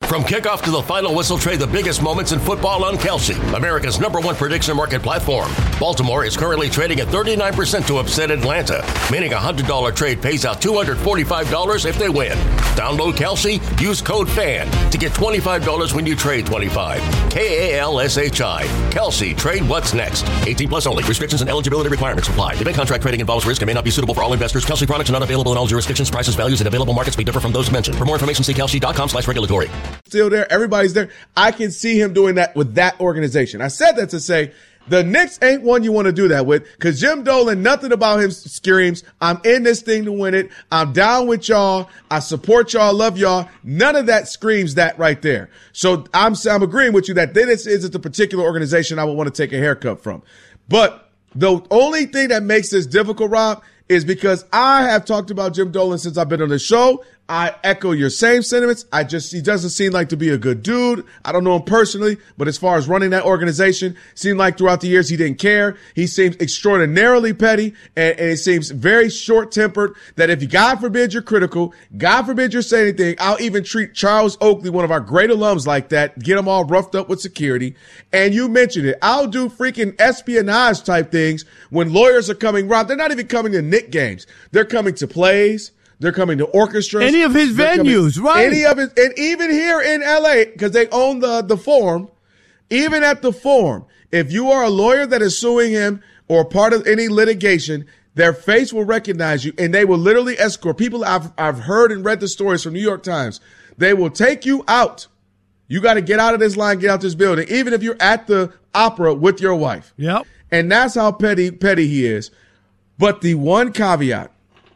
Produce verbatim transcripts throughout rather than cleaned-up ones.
From kickoff to the final whistle, trade the biggest moments in football on Kalshi, America's number one prediction market platform. Baltimore is currently trading at thirty-nine percent to upset Atlanta, meaning a one hundred dollars trade pays out two hundred forty-five dollars if they win. Download Kalshi, use code FAN to get twenty-five dollars when you trade twenty-five dollars. K A L S H I. Kalshi, trade what's next. eighteen plus only. Restrictions and eligibility requirements apply. Event contract trading involves risk and may not be suitable for all investors. Kalshi products are not available in all jurisdictions. Prices, values, and available markets may differ from those mentioned. For more information, see kalshi.com slash regulatory. Still there. Everybody's there. I can see him doing that with that organization. I said that to say the Knicks ain't one you want to do that with, because Jim Dolan, nothing about him screams, I'm in this thing to win it. I'm down with y'all. I support y'all. Love y'all. None of that screams that right there. So I'm, I'm agreeing with you that this isn't the particular organization I would want to take a haircut from. But the only thing that makes this difficult, Rob, is because I have talked about Jim Dolan since I've been on the show. I echo your same sentiments. I just, he doesn't seem like to be a good dude. I don't know him personally, but as far as running that organization, seemed like throughout the years he didn't care. He seems extraordinarily petty, and, and it seems very short-tempered that if you, God forbid you're critical, God forbid you're saying anything, I'll even treat Charles Oakley, one of our great alums, like that, get him all roughed up with security. And you mentioned it. I'll do freaking espionage type things when lawyers are coming. Rob, they're not even coming to Knick games. They're coming to plays. They're coming to orchestras. Any of his venues, coming, right? Any of his, and even here in L A, because they own the, the Forum, even at the Forum, if you are a lawyer that is suing him or part of any litigation, their face will recognize you, and they will literally escort people. I've, I've heard and read the stories from New York Times. They will take you out. You got to get out of this line, get out this building, even if you're at the opera with your wife. Yep. And that's how petty, petty he is. But the one caveat,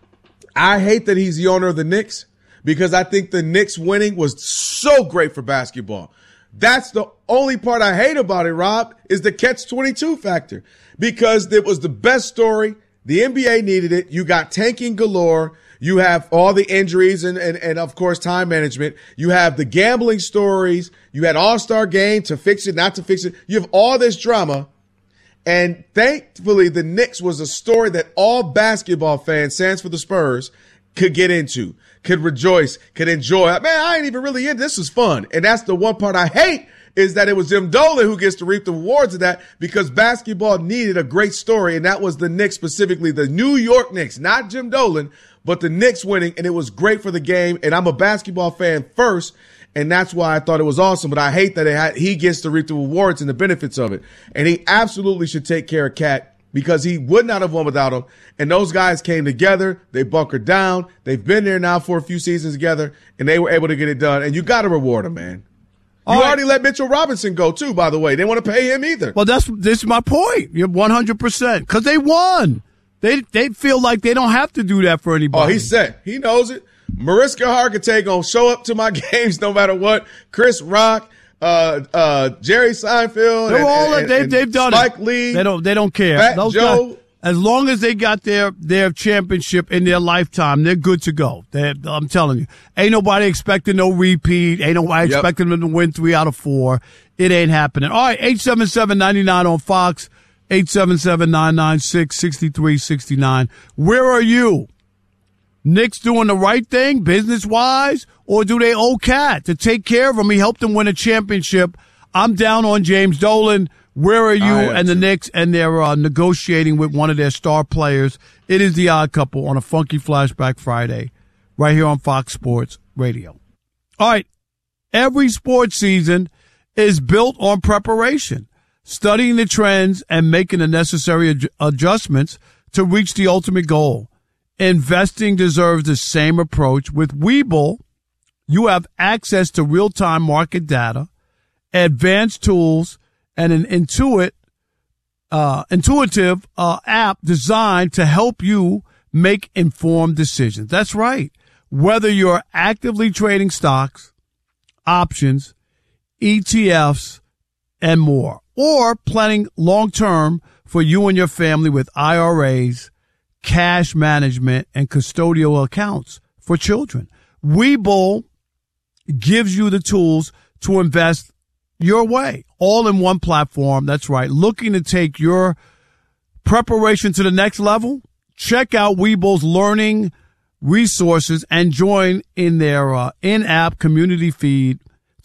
I hate that he's the owner of the Knicks, because I think the Knicks winning was so great for basketball. That's the only part I hate about it, Rob, is the catch twenty-two factor, because it was the best story. The N B A needed it. You got tanking galore. You have all the injuries and, and, and of course, time management. You have the gambling stories. You had All-Star Game to fix it, not to fix it. You have all this drama. And thankfully, the Knicks was a story that all basketball fans, sans for the Spurs, could get into, could rejoice, could enjoy. Man, I ain't even really in. This was fun. And that's the one part I hate, is that it was Jim Dolan who gets to reap the rewards of that, because basketball needed a great story. And that was the Knicks, specifically the New York Knicks, not Jim Dolan, but the Knicks winning. And it was great for the game. And I'm a basketball fan first. And that's why I thought it was awesome. But I hate that it had, he gets to reap the rewards and the benefits of it. And he absolutely should take care of Cat, because he would not have won without him. And those guys came together. They bunkered down. They've been there now for a few seasons together, and they were able to get it done. And you got to reward them, man. You All already right. let Mitchell Robinson go, too, by the way. They didn't want to pay him either. Well, that's this is my point. You're one hundred percent. Because they won. They, they feel like they don't have to do that for anybody. Oh, he's set. He knows it. Mariska Hargitay gonna show up to my games no matter what. Chris Rock, uh, uh, Jerry Seinfeld, They're and, all and, they've and they've done Spike it. Lee. They don't they don't care. Fat Those Joe. guys, as long as they got their their championship in their lifetime, they're good to go. They're, I'm telling you, ain't nobody expecting no repeat. Ain't nobody Yep. expecting them to win three out of four. It ain't happening. All right, eight seven seven nine nine on Fox, eight seven seven nine nine six six three six nine. Where are you? Knicks doing the right thing business-wise, or do they owe Cat to take care of him? He helped them win a championship. I'm down on James Dolan. Where are you and the too. Knicks? And they're uh, negotiating with one of their star players. It is the Odd Couple on a Funky Flashback Friday right here on Fox Sports Radio. All right. Every sports season is built on preparation, studying the trends and making the necessary ad- adjustments to reach the ultimate goal. Investing deserves the same approach. With Webull, you have access to real-time market data, advanced tools, and an intuit, uh, intuitive uh, app designed to help you make informed decisions. That's right. Whether you're actively trading stocks, options, E T Fs, and more, or planning long-term for you and your family with I R As, cash management, and custodial accounts for children. Webull gives you the tools to invest your way, all in one platform. That's right. Looking to take your preparation to the next level? Check out Webull's learning resources and join in their uh, in-app community feed